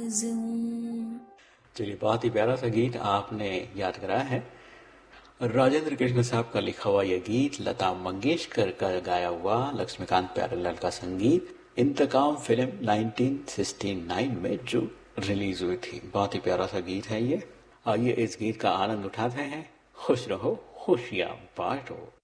राज हूँ। चलिए, बहुत ही प्यारा सा गीत आपने याद कराया है। राजेंद्र कृष्ण साहब का लिखा हुआ यह गीत, लता मंगेशकर का गाया हुआ, लक्ष्मीकांत प्यारेलाल का संगीत, इंतकाम फिल्म 1969 में जो रिलीज हुई थी। बहुत ही प्यारा सा गीत है ये। आइए इस गीत का आनंद उठाते हैं। खुश रहो, खुशियां बांटो।